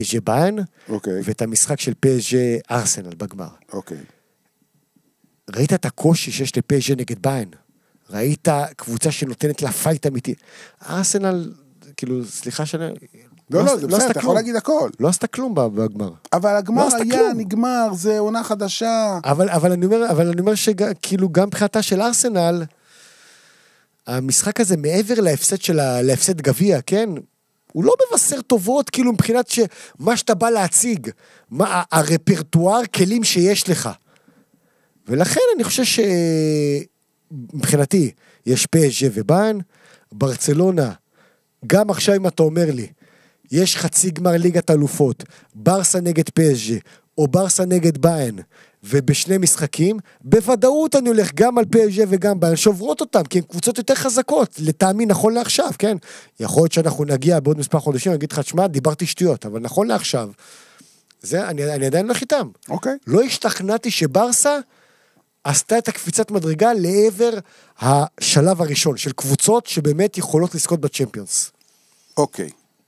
PSG ביין, אוקיי. ואת המשחק של PSG ארסנל בגמר. אוקיי. ראית את הקושי שיש ל-PSG נגד ביין? ראית קבוצה שנותנת לה פייט אמיתי? ארסנל, כאילו, סליחה שאני... לא, זה בסדר, אתה יכול להגיד הכל. לא עשתה כלום בגמר. אבל הגמר היה נגמר, זה עונה חדשה. אבל אני אומר שכאילו גם מבחינתה של ארסנל, המשחק הזה מעבר להפסד גביע, כן? הוא לא מבשר טובות, כאילו מבחינת מה שאתה בא להציג, מה הרפרטואר כלים שיש לך. ולכן אני חושב שמבחינתי יש PSG וביין, ברצלונה, גם עכשיו אם אתה אומר לי, יש חצי גמר ליגת אלופות, ברסה נגד PSG, או ברסה נגד ביין, ובשני משחקים, בוודאות אני הולך גם על PSG וגם ביין, שוברות אותם, כי הן קבוצות יותר חזקות, לטעמי נכון לעכשיו, כן? יכול להיות שאנחנו נגיע בעוד מספר חודשים, אני אגיד לך, שמה, דיברתי שטויות, אבל נכון לעכשיו, זה, אני עדיין הולך איתם. אוקיי. לא השתכנעתי שברסה עשתה את הקפיצת מדרגה לעבר השלב הראשון, של קבוצות שבאמת יכולות לזכות בצ'מפיונס. אוקיי.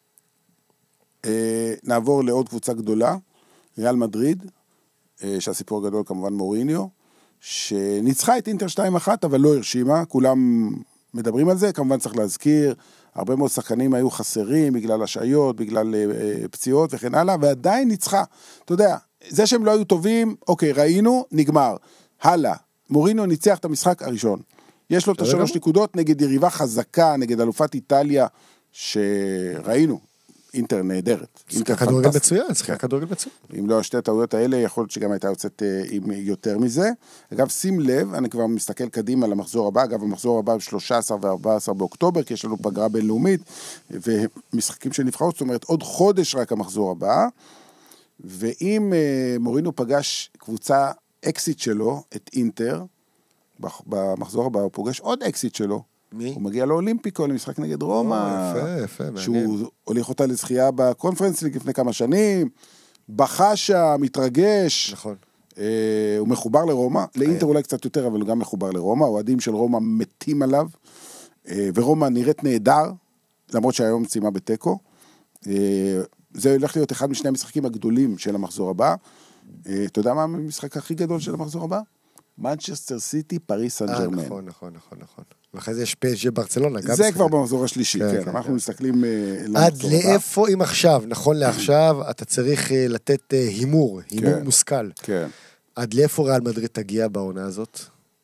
נעבור לעוד קבוצה גדולה, ריאל מדריד, שהסיפור הגדול כמובן מוריניו, שניצחה את אינטר 2-1, אבל לא הרשימה, כולם מדברים על זה, כמובן צריך להזכיר, הרבה מאוד שחקנים היו חסרים, בגלל השעיות, בגלל פציעות וכן הלאה, ועדיין ניצחה. אתה יודע, זה שהם לא היו טובים, אוקיי, ראינו, נגמר. הלאה, מוריניו ניצח את המשחק הראשון. יש לו את 3 נקודות נגד יריבה חזקה, נגד אלופת איטליה, שראינו. אינטר נהדרת. שחקה כדורגל מצוין, שחקה כדורגל מצוין. אם לא השתי הטעויות האלה, יכול להיות שגם הייתה יוצאת עם יותר מזה. אגב, שים לב, אני כבר מסתכל קדימה למחזור הבא, אגב, המחזור הבא 13 ו-14 באוקטובר, כי יש לנו פגרה בינלאומית, ומשחקים של נבחרות, זאת אומרת, עוד חודש רק המחזור הבא, ואם מורינו פגש קבוצה אקסיט שלו, את אינטר, במחזור הבא הוא פוגש עוד אקסיט שלו, מי? הוא מגיע לאולימפיקו, למשחק נגד רומא. יפה, מעניין. שהוא הוליך אותה לזכייה בקונפרנס ליג לפני כמה שנים, בחשה, מתרגש. נכון. הוא מחובר לרומא, לאינטר אולי קצת יותר, אבל הוא גם מחובר לרומא, האוהדים של רומא מתים עליו, ורומא נראית נהדר, למרות שהיום סיימה בטקו. זה הולך להיות אחד משני המשחקים הגדולים של המחזור הבא. אתה יודע מה המשחק הכי גדול של המחזור הבא? מנצ'סטר סיטי, פריס סן ז'רמן. נכון. ואחרי זה יש PSG ברצלונה. זה כבר במחזור השלישי, כן. אנחנו מסתכלים עד לאיפה, אם עכשיו, נכון לעכשיו, אתה צריך לתת הימור מושכל. כן. עד לאיפה ריאל מדריד תגיע בעונה הזאת?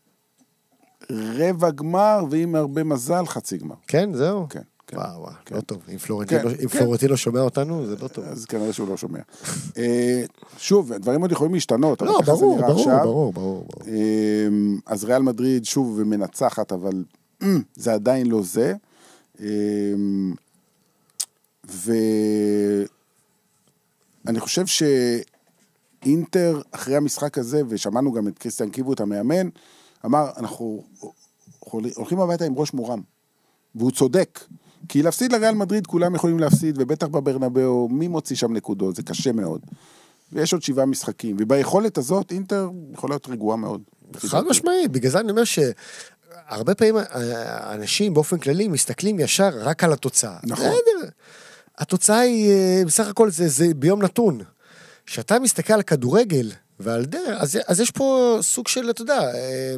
רבע גמר, ועם הרבה מזל, חצי גמר. כן, זהו? כן. וואו, לא טוב. אם פלורנטינו שומע אותנו, זה לא טוב. אז כנראה שהוא לא שומע. שוב, דברים עוד יכולים להשתנות. לא, ברור. אז ריאל מדריד שוב מנצחת, אבל זה עדיין לא זה. ואני חושב שאינטר, אחרי המשחק הזה, ושמענו גם את קריסטיאן קיבוט המאמן, אמר, אנחנו הולכים הביתה עם ראש מורם. והוא צודק. כי להפסיד לריאל מדריד, כולם יכולים להפסיד, ובטח בברנבאו, מי מוציא שם נקודות? זה קשה מאוד. ויש עוד 7 משחקים. וביכולת הזאת, אינטר יכולה להיות רגועה מאוד. חד משמעית, בגלל זה אני אומר שהרבה פעמים אנשים באופן כללי מסתכלים ישר רק על התוצאה. נכון. התוצאה היא, בסך הכל זה ביום נתון. שאתה מסתכל על כדורגל ועל דרך, אז יש פה סוג של, אתה יודע,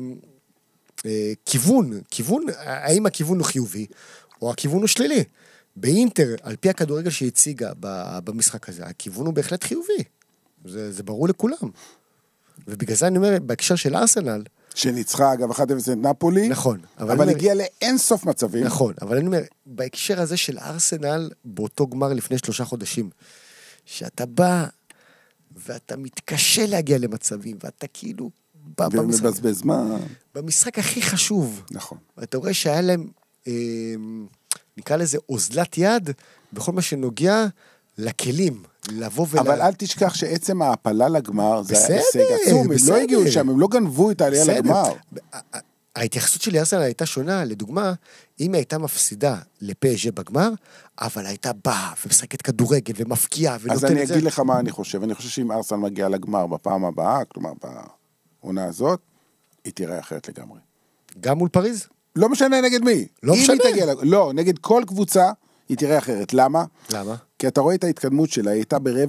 כיוון, האם הכיוון הוא חיובי, או הכיוון הוא שלילי. באינטר, על פי הכדורגל שהציגה במשחק הזה, הכיוון הוא בהחלט חיובי. זה ברור לכולם. ובגלל זה אני אומר, בהקשר של ארסנל, שניצחה, אגב, 1-0 את נפולי. נכון. אבל הגיע לאין סוף מצבים. נכון, אבל אני אומר, בהקשר הזה של ארסנל, באותו גמר לפני 3 חודשים, שאתה בא, ואתה מתקשה להגיע למצבים, ואתה כאילו בא ומבזבז זמן. במשחק הכי חשוב. נכון. אתה רואה שהיה להם, נקרא לזה אוזלת יד, בכל מה שנוגע לכלים, לבוא אבל אל תשכח שעצם ההפלה לגמר, זה היה הישג עצום, הם לא הגיעו לשם, הם לא גנבו את העלייה לגמר. ההתייחסות שלי ארסנל הייתה שונה, לדוגמה, אם היא הייתה מפסידה לפז'ה בגמר, אבל הייתה באה ומשחקת כדורגל ומפקיעה ונותנת את זה. אז אני אגיד לך מה אני חושב, אני חושב שאם ארסנל מגיע לגמר בפעם הבאה, כלומר בעונה הזאת, היא תראה אחרת לגמרי. גם מול פריז? לא משנה נגד מי. לא משנה. לא, נגד כל קבוצה היא תראה אחרת. למה? למה? כי אתה רואה את ההתקדמות שלה, היא הייתה ברבע